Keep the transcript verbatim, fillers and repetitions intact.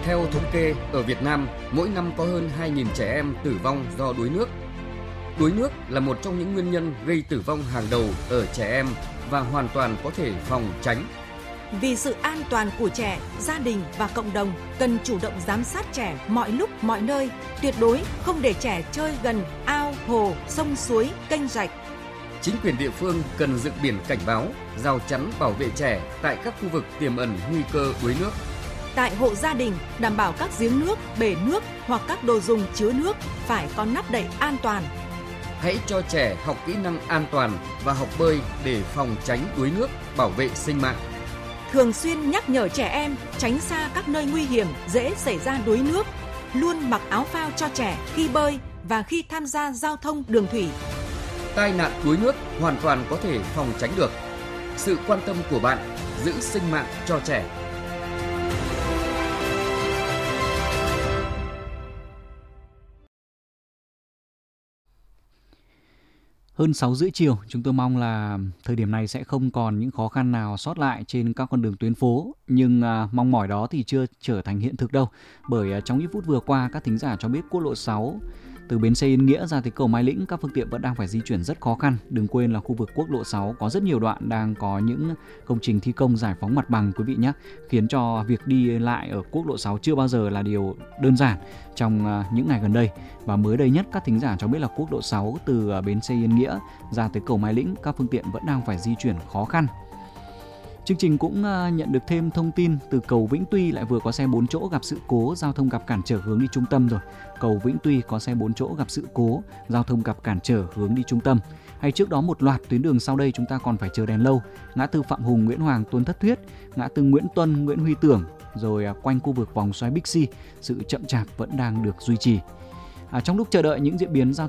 Theo thống kê, ở Việt Nam, mỗi năm có hơn hai nghìn trẻ em tử vong do đuối nước. Đuối nước là một trong những nguyên nhân gây tử vong hàng đầu ở trẻ em và hoàn toàn có thể phòng tránh. Vì sự an toàn của trẻ, gia đình và cộng đồng cần chủ động giám sát trẻ mọi lúc mọi nơi, tuyệt đối không để trẻ chơi gần ao, hồ, sông suối, kênh rạch. Chính quyền địa phương cần dựng biển cảnh báo, rào chắn bảo vệ trẻ tại các khu vực tiềm ẩn nguy cơ đuối nước. Tại hộ gia đình, đảm bảo các giếng nước, bể nước hoặc các đồ dùng chứa nước phải có nắp đậy an toàn. Hãy cho trẻ học kỹ năng an toàn và học bơi để phòng tránh đuối nước, bảo vệ sinh mạng. Thường xuyên nhắc nhở trẻ em tránh xa các nơi nguy hiểm dễ xảy ra đuối nước. Luôn mặc áo phao cho trẻ khi bơi và khi tham gia giao thông đường thủy. Tai nạn đuối nước hoàn toàn có thể phòng tránh được. Sự quan tâm của bạn giữ sinh mạng cho trẻ. Hơn sáu rưỡi chiều, chúng tôi mong là thời điểm này sẽ không còn những khó khăn nào sót lại trên các con đường tuyến phố. Nhưng à, mong mỏi đó thì chưa trở thành hiện thực đâu. Bởi à, trong những phút vừa qua, các thính giả cho biết quốc lộ sáu từ bến xe Yên Nghĩa ra tới cầu Mai Lĩnh, các phương tiện vẫn đang phải di chuyển rất khó khăn. Đừng quên là khu vực quốc lộ sáu có rất nhiều đoạn đang có những công trình thi công giải phóng mặt bằng quý vị nhé, khiến cho việc đi lại ở quốc lộ sáu chưa bao giờ là điều đơn giản trong những ngày gần đây. Và mới đây nhất, các thính giả cho biết là quốc lộ sáu từ bến xe Yên Nghĩa ra tới cầu Mai Lĩnh, các phương tiện vẫn đang phải di chuyển khó khăn. Chương trình cũng nhận được thêm thông tin từ cầu Vĩnh Tuy lại vừa có xe bốn chỗ gặp sự cố, giao thông gặp cản trở hướng đi trung tâm rồi. Cầu Vĩnh Tuy có xe bốn chỗ gặp sự cố, giao thông gặp cản trở hướng đi trung tâm. Hay trước đó một loạt tuyến đường sau đây chúng ta còn phải chờ đèn lâu. Ngã tư Phạm Hùng, Nguyễn Hoàng, Tôn Thất Thuyết, ngã tư Nguyễn Tuân, Nguyễn Huy Tưởng, rồi quanh khu vực vòng xoáy Bixi, sự chậm chạp vẫn đang được duy trì. À, trong lúc chờ đợi những diễn biến giao